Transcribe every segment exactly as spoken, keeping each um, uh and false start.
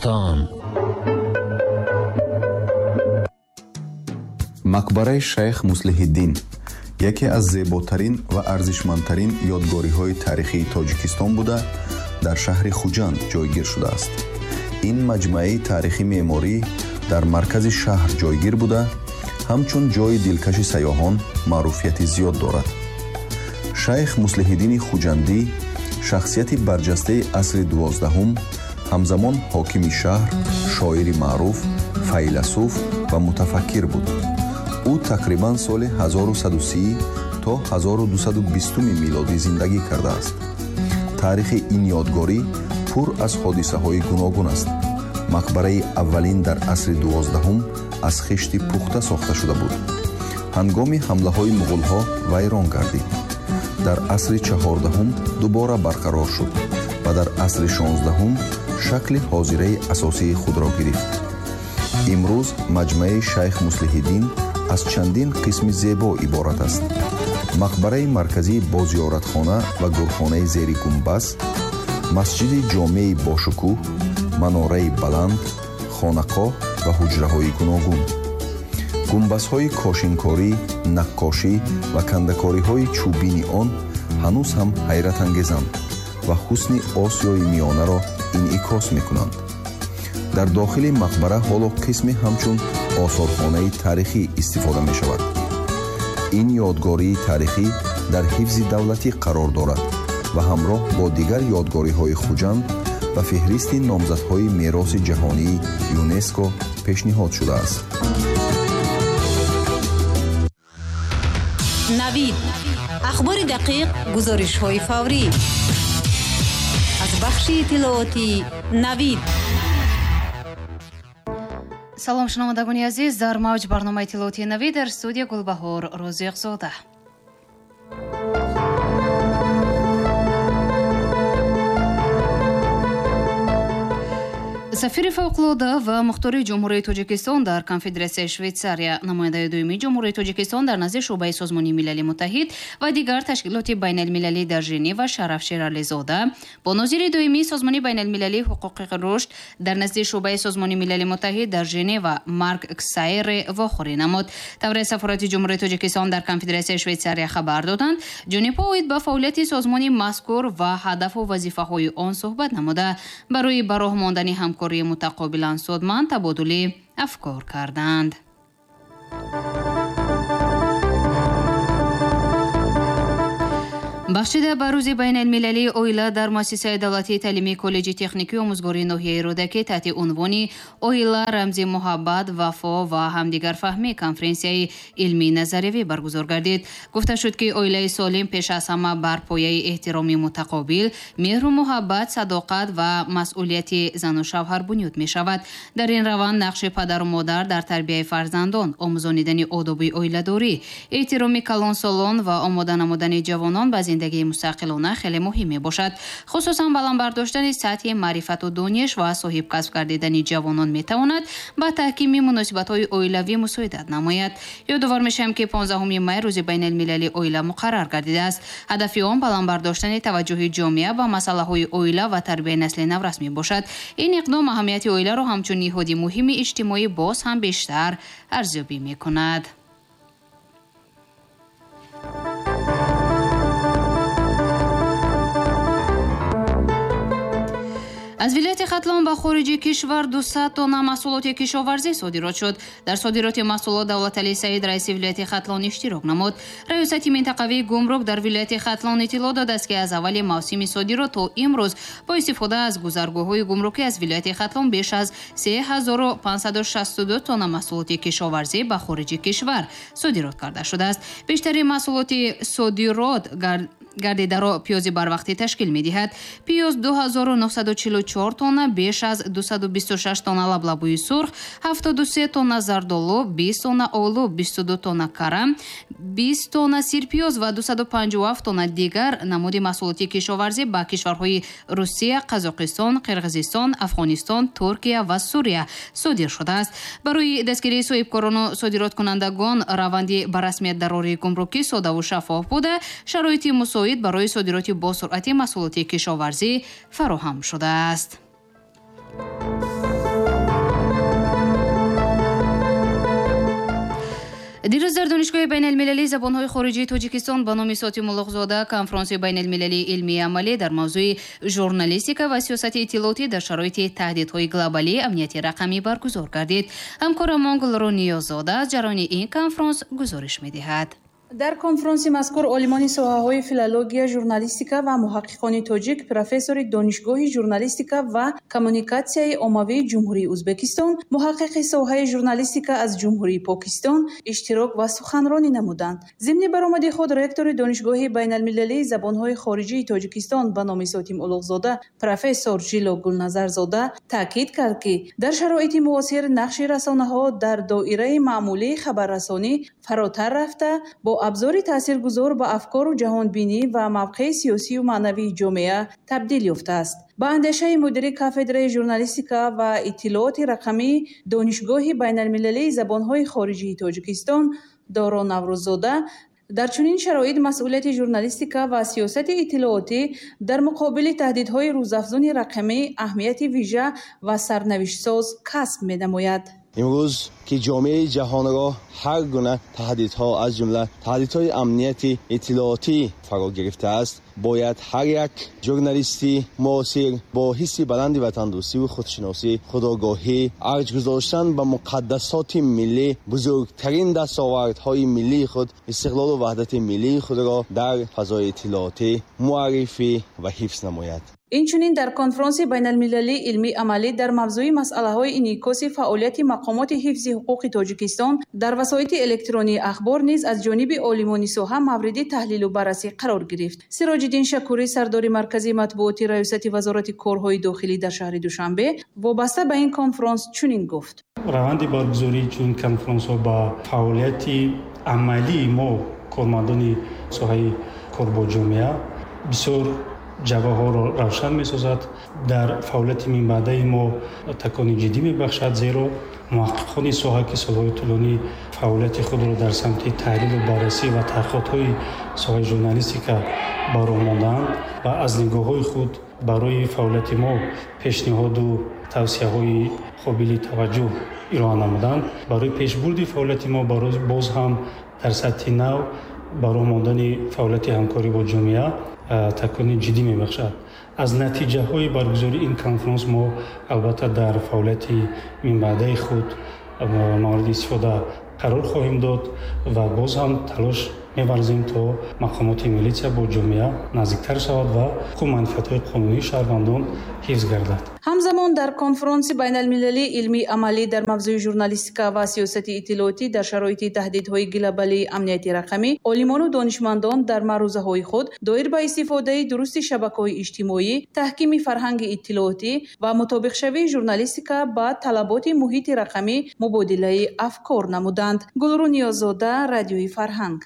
Ватан. мақбараи шайх муслиҳиддин яке аз зеботарин ва арзишмандтарин ёдгориҳои таърихии тоҷикистон буда дар шаҳри хуҷанд ҷойгир шудааст. ин маҷмӯаи таърихи меъморӣ дар маркази шаҳр ҷойгир буда ҳамчун ҷойи дилкаши сайёҳон маъруфияти зиёд дорад. шайх муслиҳиддини хуҷандӣ шахсияти барҷастаи асри дувоздаҳум, ҳамзамон ҳокими шаҳр, шоири маъруф, файласуф ва мутафаккир буд. ӯ тақрибан соли ҳазору саду си то ҳазору дусаду бистуми милодӣ зиндагӣ кардааст. таърихи ин ёдгорӣ пур аз ҳодисаҳои гуногун аст. мақбараи аввалин дар асри дувоздаҳум аз хишти пухта сохта шуда буд. ҳангоми ҳамлаҳои муғулҳо вайрон гардид. дар асри чаҳордаҳум дубора барқарор шуд ва дар асри шонздаҳум шакли ҳозираи асосии худро гирифт. имрӯз маҷмӯаи шайх муслиҳиддин аз чандин қисми зебо иборат аст. мақбараи марказӣ бо зиёратхона ва гурхонаи зери гумбаз, масҷиди ҷомеи бошукӯҳ, манораи баланд, хонақоҳ ва ҳуҷраҳои гуногун. гумбазҳои кошинкорӣ, наққошӣ ва кандакориҳои чӯбини он ҳанӯз ҳам ҳайратангезанд ва ҳусни Осиёи миёнаро инъикос мекунанд. дар дохили мақбара ҳоло қисме ҳамчун осорхонаи таърихӣ истифода мешавад. ин ёдгории таърихӣ дар ҳифзи давлатӣ қарор дорад ва ҳамроҳ бо дигар ёдгориҳои хуҷанд ба фиҳристи номзадҳои мероси ҷаҳонии ЮНЕСКО пешниҳод шудааст. навид ахбори дақиқ, гузоришҳои фаврӣ аз бахши иттилооти навид. салом шунавандагони азиз, дар мавҷ барномаи иттилооти навид дар студия Гулбаҳор Розиқзода. сафири фавқулода ва мухтории ҷумҳурияи тоҷикистон дар конфедератсияи Швейтсария, намояндаи дуюми ҷумҳурияи тоҷикистон дар назди шуъбаи созмони милали муттаҳид ва дигар ташкилоти байналмилалӣ дар Женева Шараф Шерализода бо нозири дуюми созмони байналмилалии ҳуқуқи рушд дар назди шуъбаи созмони милали муттаҳид дар Женева Марк Ксайре вохӯрӣ намуд. тавре сафорати ҷумҳурияи тоҷикистон дар конфедератсияи Швейтсария хабар доданд, ҷонибҳо оид ба фаъолияти созмони мазкур ва ҳадафу вазифаҳои он суҳбат намуда барои ба роҳ мондани ҳамкории мутақобилан судманд табодули афкор карданд. бахшида ба рӯзи байналмилалии оила дар муассисаи давлатии таълимии коллеҷи техникии омӯзгории ноҳияи Рӯдакӣ таҳти унвони «Оила рамзи муҳаббат, вафо ва ҳамдигарфаҳмӣ» конференсияи илмии назариявӣ баргузор гардид. гуфта шуд, ки оилаи солим пеш аз ҳама бар пояи эҳтироми мутақобил, меҳру муҳаббат, садоқат ва масъулияти зану шавҳар бунёд мешавад. дар ин раванд нақши падару модар дар тарбияи фарзандон, омӯзонидани одоби оиладорӣ, эҳтироми калонсолон ва омода намудани ҷавонон ба зиндагии мустақилона хеле муҳим мебошад. хусусан баландбардоштани сатҳи маърифату дониш ва соҳибкасб гардидани ҷавонон метавонад ба таҳкими муносибатҳои оилавӣ мусоидат намояд. ёдовар мешавем, ки понздаҳуми май рӯзи байналмилалии оила муқаррар гардидааст. ҳадафи он баландбардоштани таваҷҷуҳи ҷомеа ба масъалаҳои оила ва тарбияи насли наврас мебошад. ин иқдом аҳамияти оиларо ҳамчун ниҳоди муҳими иҷтимоӣ боз ҳам бештар арзёбӣ мекунад. аз вилояти Хатлон ба хориҷи кишвар дусад тонна маҳсулоти кишоварзӣ содирот шуд. дар содироти маҳсулот Давлаталӣ Саид раиси вилояти Хатлон иштирок намуд. раёсати минтақавии гумрук дар вилояти Хатлон иттилоъ додааст, ки аз аввали мавсими содирот то имрӯз бо истифода аз гузаргоҳҳои гумрукӣ аз вилояти Хатлон беш аз се ҳазору пансаду шасту ду тонна маҳсулоти кишоварзӣ ба хориҷи кишвар содирот карда шудааст. бештари маҳсулоти содирот гар гардидаро пиёзи барвақтӣ ташкил медиҳад. пиёз ду ҳазору нуҳсаду чилу чор тонна, беш аз дусаду бисту шаш тонна лаблабӯи сурх, ҳафтоду се тонна зардолу, бист тонна олу, бисту ду тонна карам, бист тонна сирпиёз ва дусаду панҷоҳу ҳафт тонна дигар намуди маҳсулоти кишоварзӣ ба кишварҳои Русия, Қазоқистон, Қирғизистон, Афғонистон, Туркия ва Сурия содир шудааст. барои дастгирии соҳибкорону содироткунандагон раванди ба расмият дарории гумрукӣ содаву шаффоф буда, шароити мусоид барои содироти босуръати маҳсулоти кишоварзӣ фароҳам шудааст. дирӯз дар донишгоҳи байналмилалии забонҳои хориҷии тоҷикистон ба номи Сотим Улуғзода конференсияи байналмилалии илмии амалӣ дар мавзӯи журналистика ва сиёсати иттилоотӣ дар шароити таҳдидҳои глобалии амнияти рақамӣ баргузор гардид. ҳамкорам Гулрӯ Ниёзода аз ҷараёни ин конференс гузориш медиҳад. дар конференси мазкур олимони соҳаҳои филология, журналистика ва муҳаққиқони тоҷик, профессори донишгоҳи журналистика ва коммуникатсияи оммавии ҷумҳурии Ӯзбекистон, муҳаққиқи соҳаи журналистика аз ҷумҳурии Покистон иштирок ва суханронӣ намуданд. зимни баромади худ ректори донишгоҳи байналмилалии забонҳои хориҷии Тоҷикистон ба номи Сотим Улуғзода, профессор Жило Гулназарзода таъкид кард, ки дар шароити муосир нақши расонаҳо дар доираи маъмулии хабаррасонӣ фаротар рафта, бо абзори таъсиргузор ба афкору ҷаҳонбинӣ ва мавқеи сиёсию маънавии ҷомеа табдил ёфтааст. ба андешаи мудири кафедраи журналистика ва иттилооти рақамӣ донишгоҳи байналмилалии забонҳои хориҷии Тоҷикистон Доро Наврӯззода, дар чунин шароит масъулияти журналистика ва сиёсати иттилоотӣ дар муқобили таҳдидҳои рӯзафзуни рақамӣ аҳамияти вижа ва сарнавиштсоз касб менамояд. имрӯз ки ҷомеаи ҷаҳонро ҳар гуна таҳдидҳо аз ҷумла таҳдидҳои амнияти иттилоотӣ фаро гирифтааст, бояд ҳар як журналисти муосир бо ҳисси баланди ватандӯстиву худшиносӣ, худогоҳӣ, арҷ гузоштан ба муқаддасоти миллӣ, бузургтарин дастовардҳои миллии худ, истиқлолу ваҳдати миллии худро дар фазои иттилоотӣ муаррифӣ ва ҳифз намояд. инчунин дар конференси байналмилалии илмии амалӣ дар мавзӯи масъалаҳои инъикоси фаъолияти мақомоти ҳифзи ҳуқуқи Тоҷикистон дар васоити электронии ахбор низ аз ҷониби олимони соҳа мавриди таҳлилу баррасӣ қарор гирифт. Сироҷиддин Шакурӣ, сардори маркази матбуоти раёсати вазорати корҳои дохилӣ дар шаҳри Душанбе, вобаста ба ин конференс чунин гуфт: раванди баргузории чунин конференсҳо ба фаъолияти амалии мо кормандони соҳаи кор бо ҷомеа бисёр ҷавоҳоро равшан месозад. дар фаъолияти минбаъдаи мо такони ҷиддӣ мебахшад, зеро муҳаққиқони соҳа ки солҳои тӯлонӣ фаъолияти худро дар самти таҳлилу баррасӣ ва таҳқиқотҳои соҳаи журналистика ба роҳ мондаанд ва аз нигоҳҳои худ барои фаъолияти мо пешниҳоду тавсияҳои қобили таваҷҷӯҳ ироа намуданд. барои пешбурди фаъолияти мо боз ҳам дар сатҳи нав ба роҳ мондани фаъолияти ҳамкорӣ бо ҷомеа такони ҷиддӣ мебахшад. аз натиҷаҳои баргузории ин конференс мо албатта дар фаъолияти минбаъдаи худ мавриди истифода қарор хоҳем дод ва боз ҳам талош меварзем то мақомоти милитсия бо ҷомеа наздиктар шавад ва ҳуқуқу манфиатҳои қонунии шаҳрвандон ҳифз гардад. ҳамзамон дар конференси байналмилалии илмии амалӣ дар мавзӯи журналистика ва сиёсати иттилоотӣ дар шароити таҳдидҳои глобалии амнияти рақамӣ, олимону донишмандон дар маърузаҳои худ доир ба истифодаи дурусти шабакаҳои иҷтимоӣ, таҳкими фарҳанги иттилоотӣ ва мутобиқшавии журналистика ба талаботи муҳити рақамӣ мубодилаи афкор намуданд. Гулрӯ Ниёзода, Радиои Фарҳанг.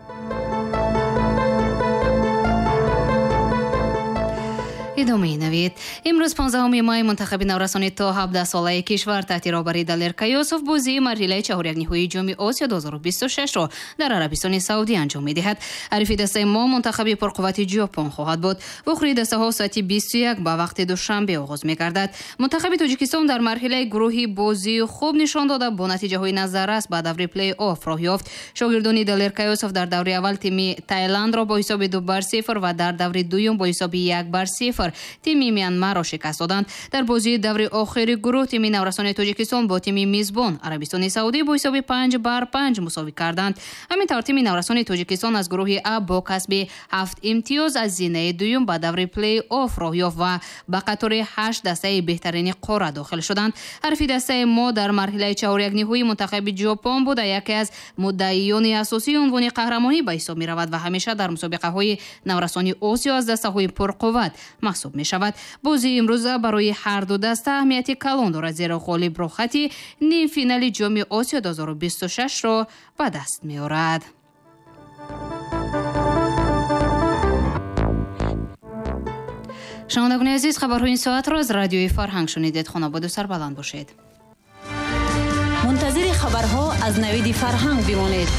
идомаи навид. имрӯз понздаҳуми май мунтахаби наврасони то ҳабдаҳ солаи кишвар таҳти роҳбарии Далер Кайёсов бозии марҳилаи чаҳорякниҳои ҷоми Осиё ду ҳазору бисту шашро дар Арабистони Саудӣ анҷом медиҳад. ҳарифи дастаи мо мунтахаби пурқуввати Ҷопон хоҳад буд. вохӯрии дастаҳо соати бисту як ба вақти душанбе оғоз мегардад. мунтахаби Тоҷикистон дар марҳилаи гурӯҳи бозии хуб нишон дода бо натиҷаҳои назаррас ба даври плей-офф роҳ ёфт. шогирдони Далер Кайёсов дар даври аввал тими Таиландро бо ҳисоби ду бар сифр ва дар даври дуюм бо ҳисоби як бар сифр тими Мянмаро шикаст доданд. дар бозии даври охири гурӯҳ тими наврасони Тоҷикистон бо тими мизбон Арабистони Саудӣ бо ҳисоби панҷ бар панҷ мусовӣ карданд. ҳамин тавр тими наврасони Тоҷикистон аз гурӯҳи А бо касби ҳафт имтиёз аз зинаи дуюм ба даври плей-офф роҳ ёфт ва ба қатори ҳашт дастаи беҳтарини қора дохил шуданд. ҳарфи дастаи мо дар марҳилаи чаҳорякниҳои мунтахаби Ҷопон буда яке аз муддаиёни асосии унвони қаҳрамонӣ ба ҳисоб меравад ва ҳамеша дар мусобиқаҳои наврасони Осиё аз дастаҳои пурқувват маҳсуб мешавад. бозии имрӯза барои ҳарду даста аҳамияти калон дорад, зеро ғолиб рохати нимфинали ҷоми Осиё ду ҳазору бисту шашро ба даст меорад. шунавандагони азиз, хабарҳои ин соатро аз Радиои Фарҳанг шунидед. хонободу сарбаланд бошед. мунтазири хабарҳо аз навиди Фарҳанг бимонед.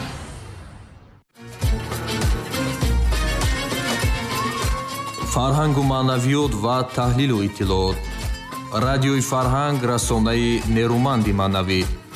фарҳангу маънавиёт ва таҳлилу иттилоот. Радиои Фарҳанг расонаи нерӯманди маънавӣ.